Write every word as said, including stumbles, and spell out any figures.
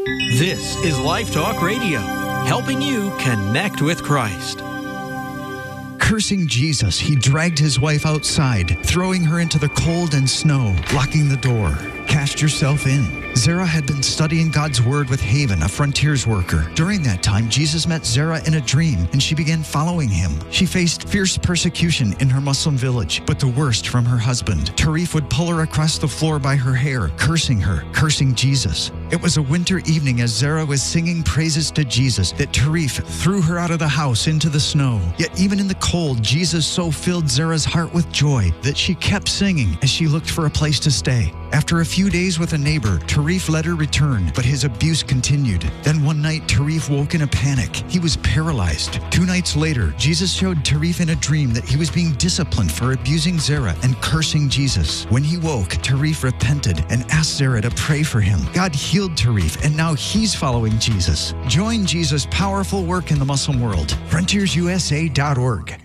This is Life Talk Radio, helping you connect with Christ. Cursing Jesus, he dragged his wife outside, throwing her into the cold and snow, locking the door. Cast yourself in. Zerah had been studying God's word with Haven, a frontiers worker. During that time, Jesus met Zerah in a dream, and she began following him. She faced fierce persecution in her Muslim village, but the worst from her husband. Tarif would pull her across the floor by her hair, cursing her, cursing Jesus. It was a winter evening as Zerah was singing praises to Jesus that Tarif threw her out of the house into the snow. Yet even in the cold, Jesus so filled Zerah's heart with joy that she kept singing as she looked for a place to stay. After a few days with a neighbor, Tarif let her return, but his abuse continued. Then one night, Tarif woke in a panic. He was paralyzed. Two nights later, Jesus showed Tarif in a dream that he was being disciplined for abusing Zerah and cursing Jesus. When he woke, Tarif repented and asked Zerah to pray for him. God healed Tarif, and now he's following Jesus. Join Jesus' powerful work in the Muslim world. frontiers U S A dot org.